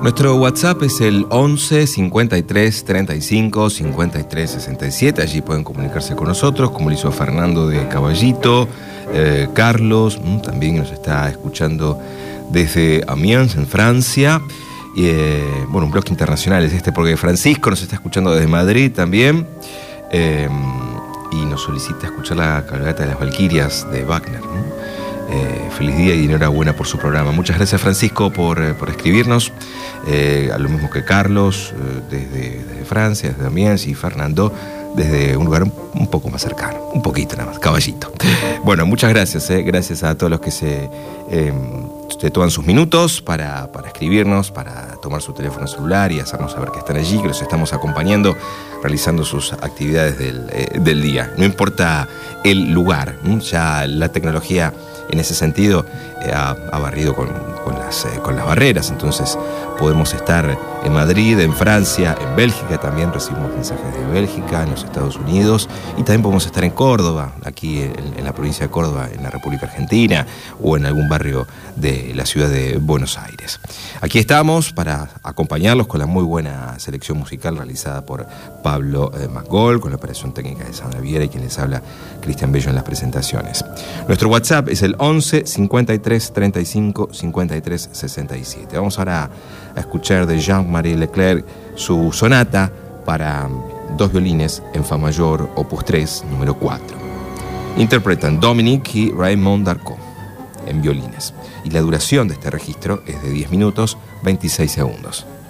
Nuestro WhatsApp es el 11 53 35 53 67. Allí pueden comunicarse con nosotros, como lo hizo Fernando de Caballito, Carlos, también nos está escuchando desde Amiens, en Francia. Bueno, un bloque internacional es este porque Francisco nos está escuchando desde Madrid también. Y nos solicita escuchar la cabalgata de las Valquirias de Wagner, ¿no? Feliz día y enhorabuena por su programa. Muchas gracias, Francisco, por escribirnos. A lo mismo que Carlos, desde Francia, desde Amiens, y Fernando, desde un lugar un poco más cercano, un poquito nada más, Caballito. Bueno, muchas gracias, gracias a todos los que se toman sus minutos para escribirnos, para tomar su teléfono celular y hacernos saber que están allí, que los estamos acompañando, realizando sus actividades del día. No importa el lugar, ya la tecnología en ese sentido ha barrido con las barreras. Entonces podemos estar en Madrid, en Francia, en Bélgica, también recibimos mensajes de Bélgica, en los Estados Unidos, y también podemos estar en Córdoba, aquí en la provincia de Córdoba, en la República Argentina, o en algún barrio de la ciudad de Buenos Aires. Aquí estamos para acompañarlos con la muy buena selección musical realizada por Pablo Magol, con la operación técnica de Sandra Viera, y quien les habla, Cristian Bello, en las presentaciones. Nuestro WhatsApp es el 11 53 35 53 67. Vamos ahora a escuchar de Jean-Marie Leclerc su sonata para dos violines en fa mayor, opus 3, número 4. Interpretan Dominique y Raymond Darcot en violines. Y la duración de este registro es de 10 minutos 26 segundos.